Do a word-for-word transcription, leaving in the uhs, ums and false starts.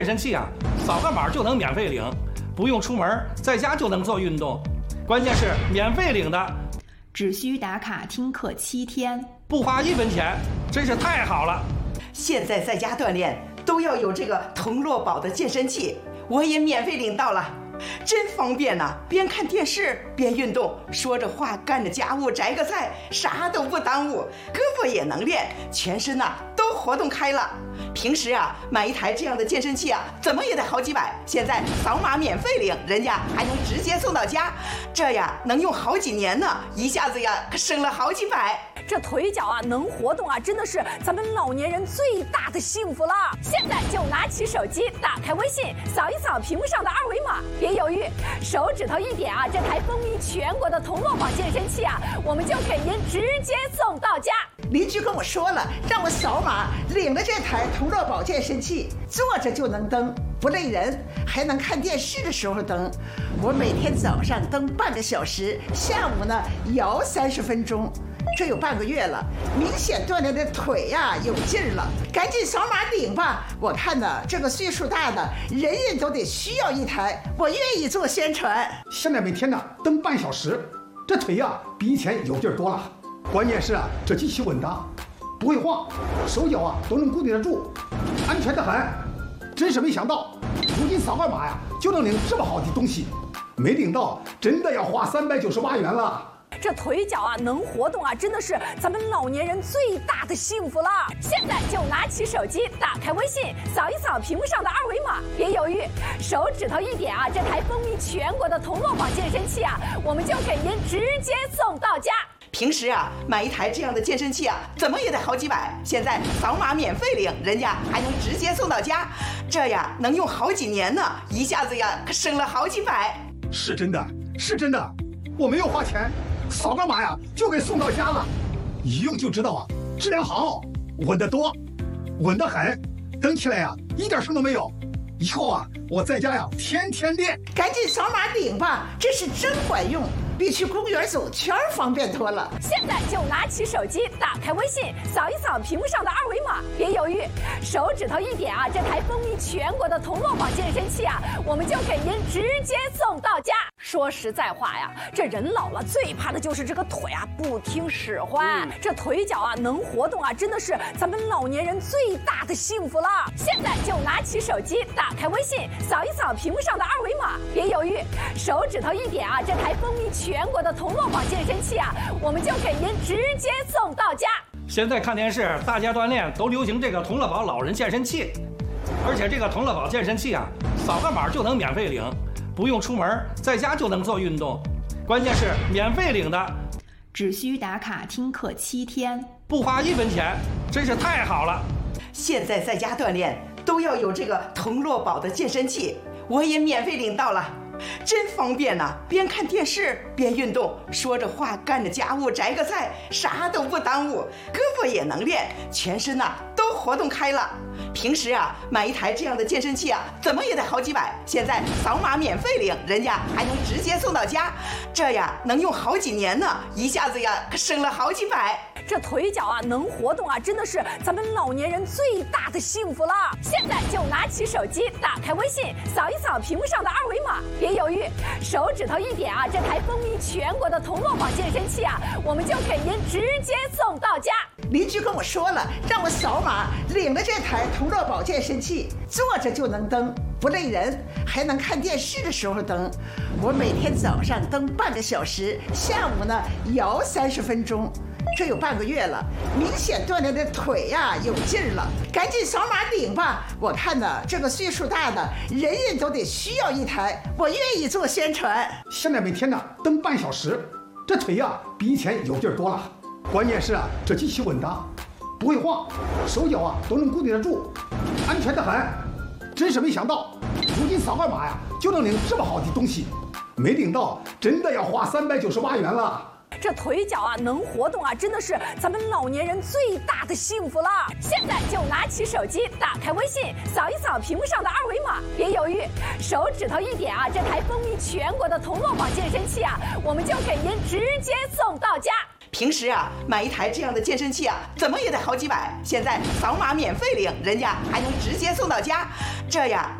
健身器啊，扫个码就能免费领，不用出门，在家就能做运动。关键是免费领的， 只需打卡听课七天， 不花一分钱，真是太好了。 现在在家锻炼都要有这个童乐宝的健身器，我也免费领到了，真方便呐、啊！边看电视边运动，说着话干着家务摘个菜，啥都不耽误，胳膊也能练，全身呐、啊、都活动开了。平时啊买一台这样的健身器啊，怎么也得好几百，现在扫码免费领，人家还能直接送到家，这呀能用好几年呢，一下子呀可省了好几百。 这腿脚啊能活动啊，真的是咱们老年人最大的幸福了。现在就拿起手机，打开微信，扫一扫屏幕上的二维码，别犹豫，手指头一点啊，这台风靡全国的童乐宝健身器啊，我们就给您直接送到家。 邻居跟我说了，让我扫码领了这台童乐宝健身器，坐着就能蹬，不累人，还能看电视的时候蹬。我每天早上蹬半个小时，下午呢摇三十分钟。这有半个月了，明显锻炼的腿呀、啊、有劲儿了，赶紧扫码领吧！我看呢，这个岁数大的人人都得需要一台，我愿意做宣传。 现在每天呢蹬半小时，这腿呀、啊、比以前有劲儿多了。关键是啊，这机器稳当，不会晃，手脚啊都能固定得住，安全得很。真是没想到，如今扫个码呀就能领这么好的东西，没领到真的要花三百九十八元了。 这腿脚啊能活动啊，真的是咱们老年人最大的幸福了。现在就拿起手机，打开微信，扫一扫屏幕上的二维码，别犹豫，手指头一点啊，这台风靡全国的童乐宝健身器啊，我们就给您直接送到家。 平时啊买一台这样的健身器啊，怎么也得好几百，现在扫码免费领，人家还能直接送到家，这呀能用好几年呢，一下子呀可省了好几百。 是真的，是真的，我没有花钱，扫个码呀就给送到家了，一用就知道啊，质量好，稳得多，稳得很，蹬起来呀一点声都没有。以后啊我在家呀天天练。 赶紧扫码领吧，这是真管用，比去公园走圈方便多了。 现在就拿起手机，打开微信，扫一扫屏幕上的二维码，别犹豫，手指头一点啊，这台风靡全国的童乐宝健身器啊，我们就给您直接送到家。说实在话呀，这人老了最怕的就是这个腿啊不听使唤，嗯、这腿脚啊能活动啊，真的是咱们老年人最大的幸福了。现在就拿起手机，打开微信，扫一扫屏幕上的二维码，别犹豫，手指头一点啊，这台风靡全国的童乐宝健身器啊，我们就给您直接送到家。 现在看电视，大家锻炼都流行这个童乐宝老人健身器，而且这个童乐宝健身器啊，扫个码就能免费领，不用出门，在家就能做运动。关键是免费领的， 只需打卡听课七天， 不花一分钱，真是太好了。 现在在家锻炼都要有这个童乐宝的健身器，我也免费领到了，真方便呐、啊！边看电视边运动，说着话干着家务摘个菜，啥都不耽误，胳膊也能练，全身呐、啊、都活动开了。平时啊买一台这样的健身器啊，怎么也得好几百，现在扫码免费领，人家还能直接送到家，这呀能用好几年呢，一下子呀可省了好几百。 这腿脚啊能活动啊，真的是咱们老年人最大的幸福了。现在就拿起手机，打开微信，扫一扫屏幕上的二维码，别犹豫，手指头一点啊，这台风靡全国的童乐宝健身器啊，我们就给您直接送到家。 邻居跟我说了，让我扫码领了这台童乐宝健身器，坐着就能蹬，不累人，还能看电视的时候蹬。我每天早上蹬半个小时，下午呢摇三十分钟。这有半个月了，明显锻炼的腿呀、啊、有劲儿了，赶紧扫码领吧！我看呢，这个岁数大的人人都得需要一台，我愿意做宣传。 现在每天呢蹬半小时，这腿呀、啊、比以前有劲儿多了。关键是啊，这机器稳当，不会晃，手脚啊都能固定得住，安全得很。真是没想到，如今扫个码呀就能领这么好的东西，没领到真的要花三百九十八元了。 这腿脚啊能活动啊，真的是咱们老年人最大的幸福了。现在就拿起手机，打开微信，扫一扫屏幕上的二维码，别犹豫，手指头一点啊，这台风靡全国的童乐宝健身器啊，我们就给您直接送到家。 平时啊买一台这样的健身器啊，怎么也得好几百，现在扫码免费领，人家还能直接送到家，这样